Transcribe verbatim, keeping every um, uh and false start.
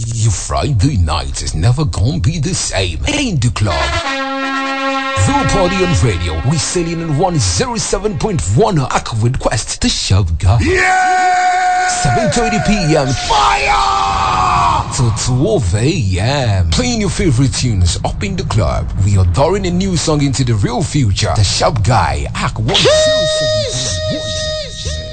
Your Friday night is never gonna be the same. In the club. Zoo Party on Radio. We sailing in one oh seven point one Aquawood Quest. The Shove Guy. Yeah! seven thirty p.m. Fire! Till twelve a.m. Playing your favorite tunes up in the club. We are throwing a new song into the real future. The Shove Guy. Aquawood one oh seven.